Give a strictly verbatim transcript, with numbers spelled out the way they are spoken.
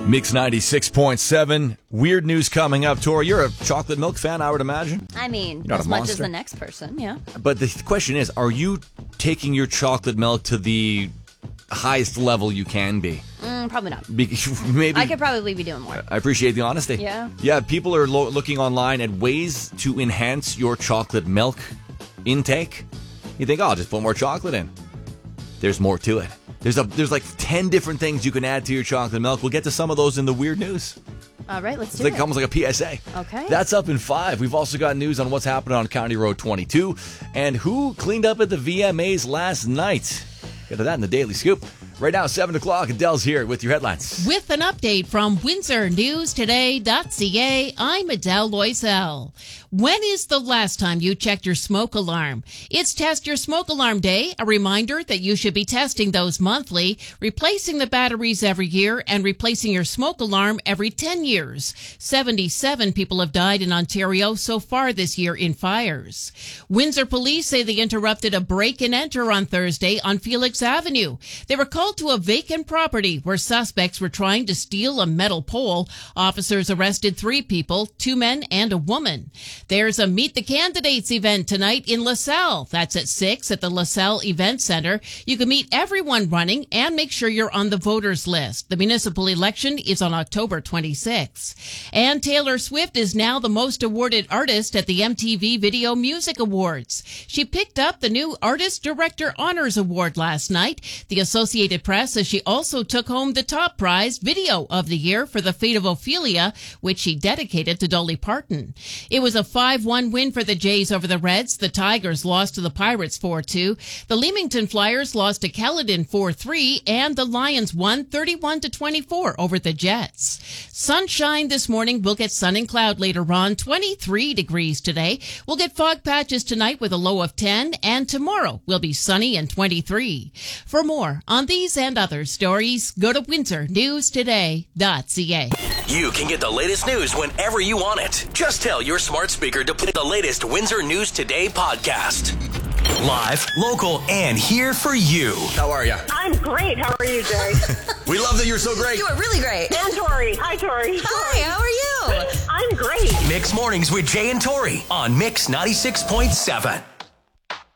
Mix ninety-six point seven. Weird news coming up. Tori, you're a chocolate milk fan, I would imagine. I mean, not as a much monster. as the next person, yeah. But the question is, are you taking your chocolate milk to the highest level you can be? Mm, probably not. Be- maybe. I could probably be doing more. I appreciate the honesty. Yeah. Yeah, people are lo- looking online at ways to enhance your chocolate milk intake. You think, oh, I'll just put more chocolate in. There's more to it. There's a there's like ten different things you can add to your chocolate milk. We'll get to some of those in the weird news. All right, let's It's do like it. almost like a P S A. Okay. That's up in five. We've also got news on what's happening on County Road twenty-two and who cleaned up at the V M As last night. Get to that in the Daily Scoop. Right now, seven o'clock, Adele's here with your headlines. With an update from Windsor News Today dot C A, I'm Adele Loisel. When is the last time you checked your smoke alarm? It's Test Your Smoke Alarm Day, a reminder that you should be testing those monthly, replacing the batteries every year, and replacing your smoke alarm every ten years. seventy-seven people have died in Ontario so far this year in fires. Windsor police say they interrupted a break-and-enter on Thursday on Felix Avenue. They were called to a vacant property where suspects were trying to steal a metal pole. Officers arrested three people, two men and a woman. There's a Meet the Candidates event tonight in LaSalle. That's at six at the LaSalle Event Center. You can meet everyone running and make sure you're on the voters list. The municipal election is on October twenty-sixth. And Taylor Swift is now the most awarded artist at the M T V Video Music Awards. She picked up the new Artist Director Honors Award last night. The Associated Press says she also took home the top prize, Video of the Year, for The Fate of Ophelia, which she dedicated to Dolly Parton. It was a five one win for the Jays over the Reds. The Tigers lost to the Pirates four two. The Leamington Flyers lost to Caledon four three, and the Lions won thirty-one to twenty-four over the Jets. Sunshine this morning. We'll get sun and cloud later on. twenty-three degrees today. We'll get fog patches tonight with a low of ten, and tomorrow will be sunny and twenty-three. For more on these and other stories, go to Windsor News Today dot C A. You can get the latest news whenever you want it. Just tell your smart speaker to play the latest Windsor News Today podcast. Live, local, and here for you. How are you? I'm great. How are you, Jay? We love that you're so great. You are really great. And Tori. Hi, Tori. Hi, how are you? I'm great. Mix Mornings with Jay and Tori on Mix ninety-six point seven.